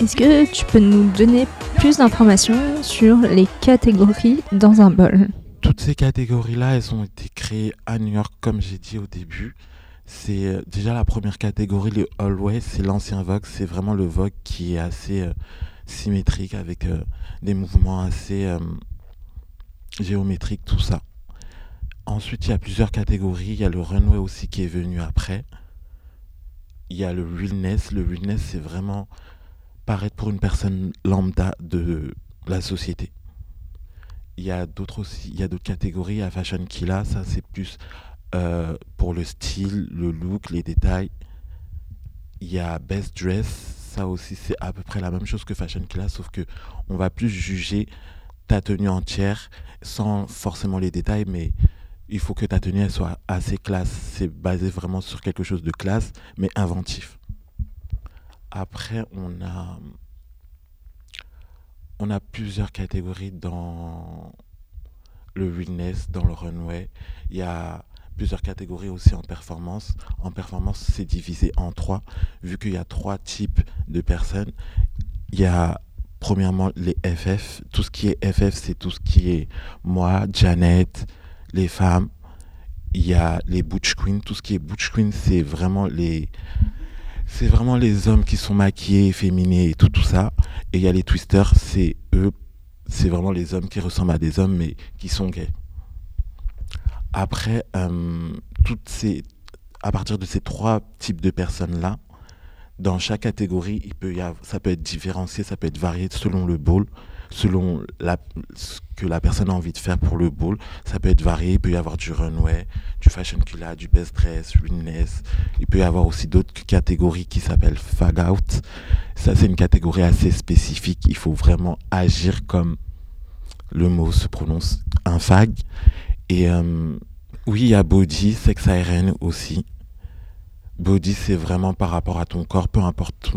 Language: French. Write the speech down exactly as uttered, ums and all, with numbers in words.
Est-ce que tu peux nous donner plus d'informations sur les catégories dans un ball? Toutes ces catégories-là, elles ont été créées à New York, comme j'ai dit au début. C'est euh, déjà la première catégorie, le Hallway, c'est l'ancien Vogue. C'est vraiment le Vogue qui est assez euh, symétrique avec euh, des mouvements assez euh, géométriques, tout ça. Ensuite, il y a plusieurs catégories. Il y a le Runway aussi qui est venu après. Il y a le Realness. Le Realness, c'est vraiment paraître pour une personne lambda de la société. Il y a d'autres aussi, il y a d'autres catégories. À Fashion Killa, ça c'est plus euh, pour le style, le look, les détails. Il y a Best Dress, ça aussi c'est à peu près la même chose que Fashion Killa, sauf que on va plus juger ta tenue entière sans forcément les détails, mais il faut que ta tenue elle soit assez classe. C'est basé vraiment sur quelque chose de classe, mais inventif. Après, on a on a plusieurs catégories dans le realness, dans le runway. Il y a plusieurs catégories aussi en performance. En performance, c'est divisé en trois, vu qu'il y a trois types de personnes. Il y a premièrement les F F. Tout ce qui est F F, c'est tout ce qui est moi, Janet, les femmes. Il y a les Butch Queens. Tout ce qui est Butch Queens, c'est vraiment les c'est vraiment les hommes qui sont maquillés, féminés et tout, tout ça. Et il y a les twisters, c'est eux, c'est vraiment les hommes qui ressemblent à des hommes mais qui sont gays. Après, euh, toutes ces, à partir de ces trois types de personnes-là, dans chaque catégorie, il peut y avoir, ça peut être différencié, ça peut être varié selon le ball, selon la, ce que la personne a envie de faire pour le ball. Ça peut être varié, il peut y avoir du runway, du fashion killa, du best dress, realness. Il peut y avoir aussi d'autres catégories qui s'appellent fag out. Ça, c'est une catégorie assez spécifique. Il faut vraiment agir comme le mot se prononce, un fag. Et euh, oui, il y a body, sex siren aussi. Body, c'est vraiment par rapport à ton corps, peu importe